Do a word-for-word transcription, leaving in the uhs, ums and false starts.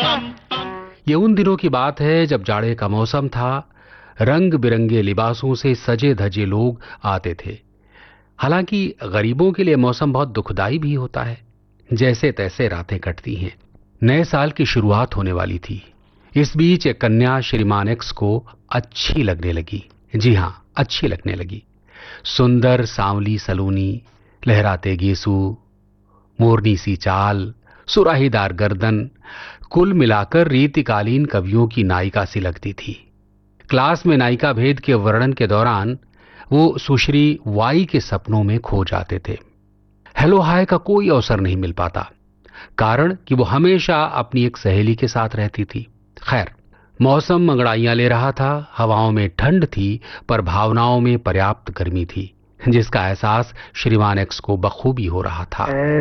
ये उन दिनों की बात है जब जाड़े का मौसम था। रंग बिरंगे लिबासों से सजे धजे लोग आते थे। हालांकि गरीबों के लिए मौसम बहुत दुखदाई भी होता है। जैसे तैसे रातें कटती हैं। नए साल की शुरुआत होने वाली थी। इस बीच एक कन्या श्रीमान एक्स को अच्छी लगने लगी। जी हां, अच्छी लगने लगी। सुंदर सांवली सलूनी, लहराते गेसू, मोरनी सी चाल, सुराहीदार गर्दन, कुल मिलाकर रीतिकालीन कवियों की नायिका सी लगती थी। क्लास में नायिका भेद के वर्णन के दौरान वो सुश्री वाई के सपनों में खो जाते थे। हेलो हाय का कोई अवसर नहीं मिल पाता, कारण कि वो हमेशा अपनी एक सहेली के साथ रहती थी। खैर, मौसम अंगड़ाइयां ले रहा था। हवाओं में ठंड थी, पर भावनाओं में पर्याप्त गर्मी थी, जिसका एहसास श्रीमान एक्स को बखूबी हो रहा था।